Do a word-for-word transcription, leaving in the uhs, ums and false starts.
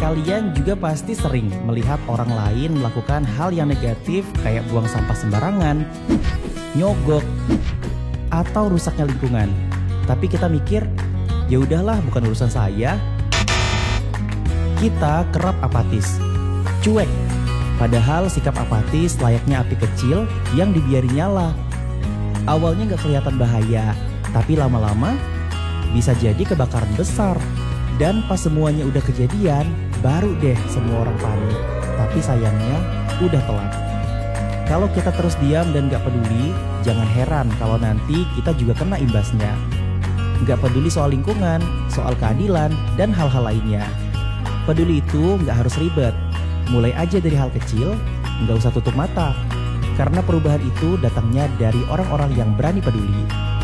Kalian juga pasti sering melihat orang lain melakukan hal yang negatif kayak buang sampah sembarangan, nyogok, atau rusaknya lingkungan. Tapi kita mikir, ya udahlah bukan urusan saya. Kita kerap apatis, cuek. Padahal sikap apatis layaknya api kecil yang dibiarin nyala. Awalnya gak kelihatan bahaya, tapi lama-lama bisa jadi kebakaran besar. Dan pas semuanya udah kejadian, baru deh semua orang panik. Tapi sayangnya udah telat. Kalau kita terus diam dan gak peduli, jangan heran kalau nanti kita juga kena imbasnya. Gak peduli soal lingkungan, soal keadilan, dan hal-hal lainnya. Peduli itu gak harus ribet. Mulai aja dari hal kecil, gak usah tutup mata. Karena perubahan itu datangnya dari orang-orang yang berani peduli.